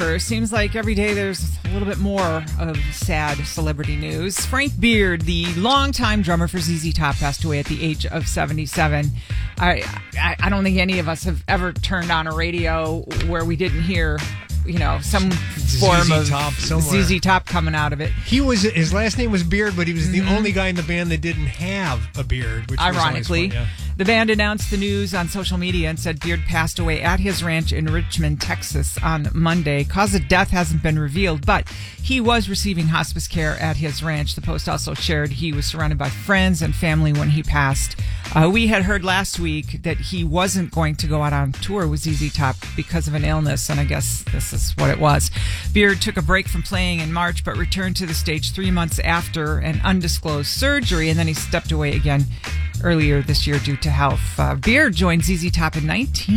first. Seems like every day there's a little bit more of sad celebrity news. Frank Beard, the longtime drummer for ZZ Top, passed away at the age of 77. I don't think any of us have ever turned on a radio where we didn't hear, some form of ZZ Top coming out of it. His last name was Beard, but he was the only guy in the band that didn't have a beard. Which ironically, was fun, yeah. The band announced the news on social media and said Beard passed away at his ranch in Richmond, Texas on Monday. Cause of death hasn't been revealed, but he was receiving hospice care at his ranch. The Post also shared he was surrounded by friends and family when he passed. We had heard last week that he wasn't going to go out on tour with ZZ Top because of an illness, and I guess this is what it was. Beard took a break from playing in March, but returned to the stage 3 months after an undisclosed surgery, and then he stepped away again earlier this year due to health. Beard joined ZZ Top in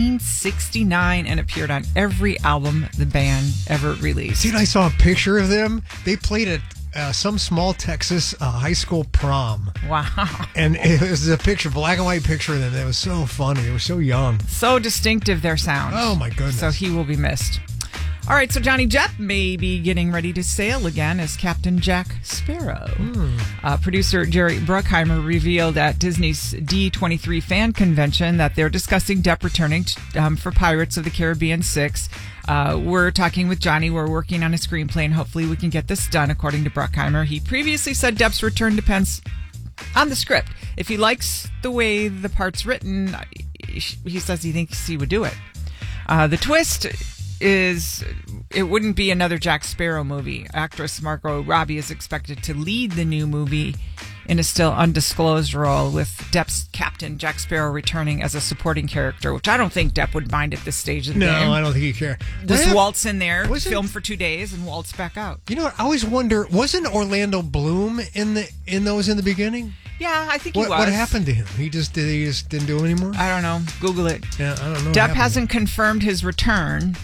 1969 and appeared on every album the band ever released. See, I saw a picture of them. They played at some small Texas high school prom. Wow. And it was a black and white picture of them. That was so funny. They were so young. So distinctive, their sound. Oh, my goodness. So he will be missed. All right, so Johnny Depp may be getting ready to sail again as Captain Jack Sparrow. Producer Jerry Bruckheimer revealed at Disney's D23 fan convention that they're discussing Depp returning for Pirates of the Caribbean 6. We're talking with Johnny. We're working on a screenplay, and hopefully we can get this done, according to Bruckheimer. He previously said Depp's return depends on the script. If he likes the way the part's written, he says he thinks he would do it. The twist is it wouldn't be another Jack Sparrow movie. Actress Margot Robbie is expected to lead the new movie in a still undisclosed role, with Depp's Captain Jack Sparrow returning as a supporting character, which I don't think Depp would mind at this stage of the game. No, I don't think he'd care. Just waltz in there, film for 2 days, and waltz back out. You know what? I always wonder, wasn't Orlando Bloom in those in the beginning? Yeah, I think he was. What happened to him? He just didn't do it anymore? I don't know. Google it. Yeah, I don't know. Depp hasn't confirmed his return.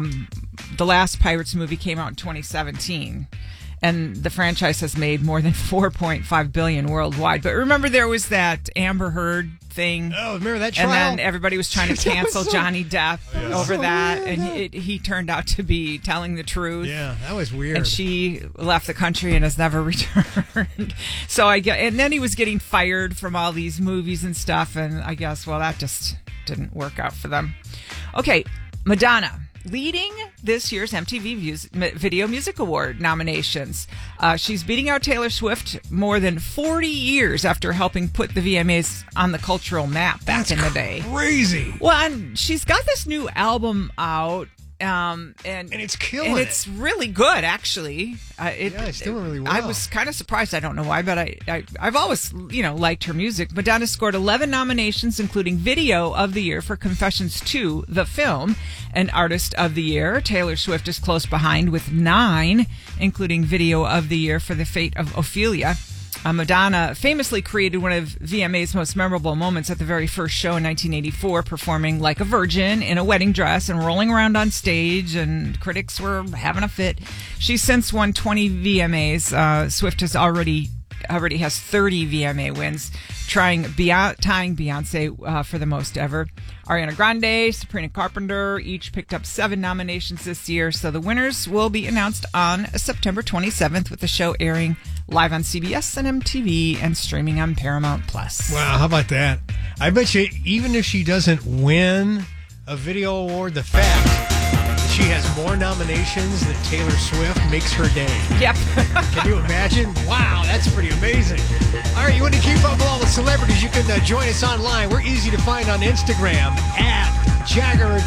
The last Pirates movie came out in 2017. And the franchise has made more than $4.5 billion worldwide. But remember, there was that Amber Heard thing. Oh, remember that trial? And then everybody was trying to cancel Johnny Depp over that. Weird. And he turned out to be telling the truth. Yeah, that was weird. And she left the country and has never returned. And then he was getting fired from all these movies and stuff. And I guess, that just didn't work out for them. Okay, Madonna, leading this year's MTV Video Music Award nominations. She's beating out Taylor Swift more than 40 years after helping put the VMAs on the cultural map back in the day. Crazy. Well, and she's got this new album out. And it's killing and it's really good, actually. It's doing really well. I was kind of surprised. I don't know why, but I've always, liked her music. Madonna scored 11 nominations, including Video of the Year for Confessions 2, the film, and Artist of the Year. Taylor Swift is close behind with 9, including Video of the Year for The Fate of Ophelia. Madonna famously created one of VMA's most memorable moments at the very first show in 1984, performing like a virgin in a wedding dress and rolling around on stage, and critics were having a fit. She's since won 20 VMAs. Swift already has 30 VMA wins, tying Beyonce for the most ever. Ariana Grande, Sabrina Carpenter each picked up 7 nominations this year, so the winners will be announced on September 27th, with the show airing live on CBS and MTV and streaming on Paramount+. Wow, how about that? I bet you, even if she doesn't win a video award, the fact that she has more nominations than Taylor Swift makes her day. Yep. Can you imagine? Wow, that's pretty amazing. All right, you want to keep up with all the celebrities, you can join us online. We're easy to find on Instagram at Jagger